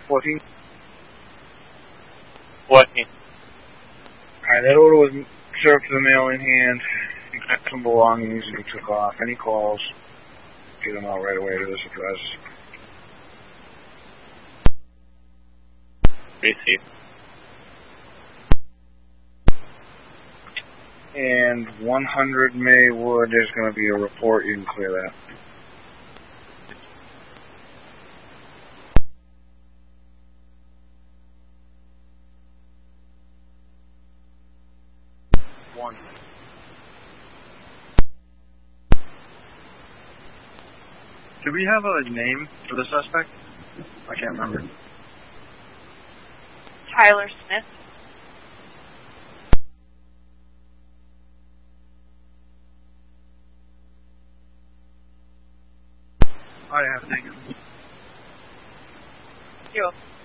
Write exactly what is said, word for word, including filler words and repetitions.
fourteen. fourteen. Alright, that order was served to the mail in hand. He got some belongings and he took off. Any calls? Get them out right away to this address. Received. And one hundred Maywood, there's going to be a report. You can clear that. One. Do we have a name for the suspect? I can't remember. Tyler Smith. I have, thank you. You're welcome.